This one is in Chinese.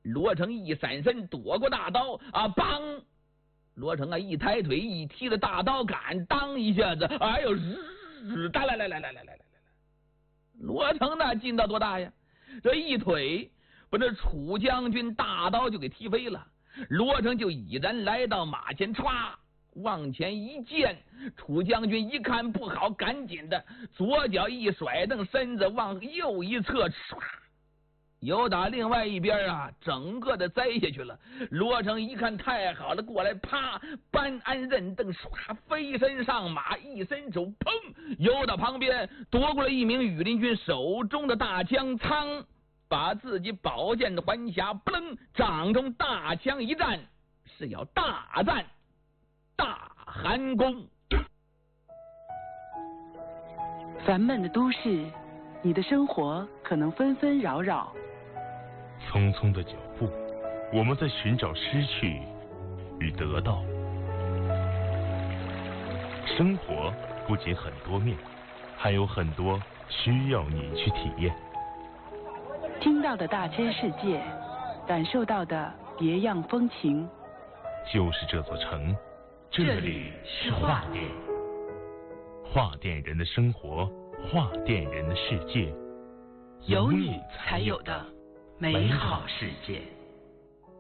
罗成一闪身躲过大刀啊，梆！罗成啊一抬腿一踢了大刀杆，当一下子，哎呦，哒来！罗成那劲道多大呀？这一腿把那楚将军大刀就给踢飞了。罗成就已然来到马前，歘，往前一剑。楚将军一看不好，赶紧的左脚一甩蹬身子往右一侧，唰，由打另外一边啊，整个的栽下去了。罗成一看太好了，过来啪，搬鞍认凳，唰，飞身上马，一伸手，砰，由到旁边夺过了一名羽林军手中的大枪，仓，把自己宝剑的环匣不楞，掌中大枪一战，是要大战大寒宫。 烦闷的都市，你的生活可能纷纷扰扰。 匆匆的脚步，我们在寻找失去与得到。生活不仅很多面，还有很多需要你去体验。 听到的大千世界，感受到的别样风情。 就是这座城，这里是画店。画店人的生活，画店人的世界， 有你才有的美好世界。